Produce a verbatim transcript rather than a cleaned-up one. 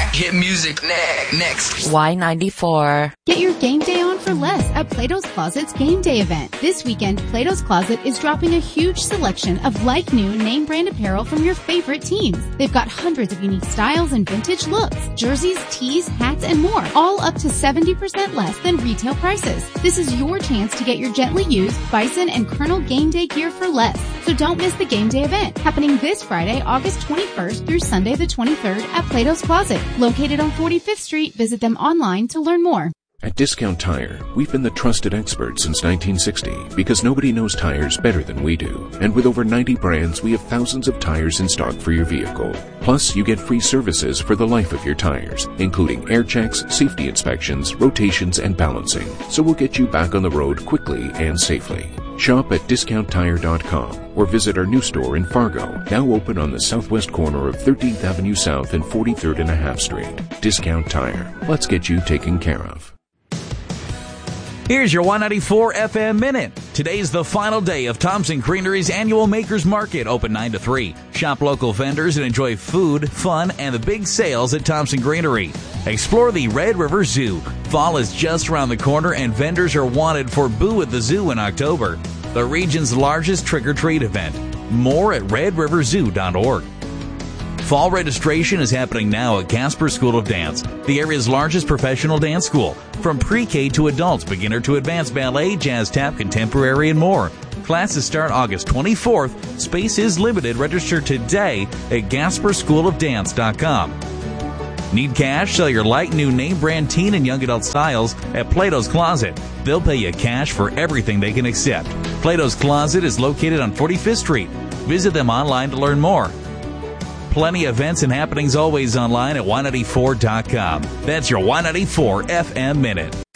Hit music ne- next. Y ninety-four. Get your game day on for less at Plato's Closet's Game Day event. This weekend, Plato's Closet is dropping a huge selection of like-new name-brand apparel from your favorite teams. They've got hundreds of unique styles and vintage looks, jerseys, tees, hats, and more, all up to seventy percent less than retail prices. This is your chance to get your gently used Bison and Colonel Game Day gear for less. So don't miss the Game Day event, happening this Friday, August twenty-first through Sunday the twenty-third at Plato's Closet, located on forty-fifth Street. Visit them online to learn more. At Discount Tire, we've been the trusted experts since nineteen sixty because nobody knows tires better than we do. And with over ninety brands, we have thousands of tires in stock for your vehicle. Plus, you get free services for the life of your tires, including air checks, safety inspections, rotations, and balancing. So we'll get you back on the road quickly and safely. Shop at discount tire dot com or visit our new store in Fargo, now open on the southwest corner of thirteenth Avenue South and forty-third and a half Street. Discount Tire. Let's get you taken care of. Here's your Y ninety-four F M Minute. Today's the final day of Thompson Greenery's annual Makers Market, open nine to three. Shop local vendors and enjoy food, fun, and the big sales at Thompson Greenery. Explore the Red River Zoo. Fall is just around the corner and vendors are wanted for Boo at the Zoo in October, the region's largest trick-or-treat event. More at red river zoo dot org. Fall registration is happening now at Gasper School of Dance, the area's largest professional dance school. From pre-K to adults, beginner to advanced ballet, jazz, tap, contemporary, and more. Classes start August twenty-fourth. Space is limited. Register today at gasper school of dance dot com. Need cash? Sell your light new name brand teen and young adult styles at Plato's Closet. They'll pay you cash for everything they can accept. Plato's Closet is located on forty-fifth Street. Visit them online to learn more. Plenty of events and happenings always online at Y ninety-four dot com. That's your Y ninety-four F M Minute.